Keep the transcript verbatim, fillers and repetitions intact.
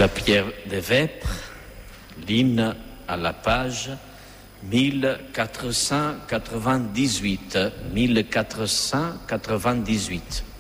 la pierre de Vêpres, l'hymne à la page mille quatre cent quatre-vingt-dix-huit. mille quatre cent quatre-vingt-dix-huit.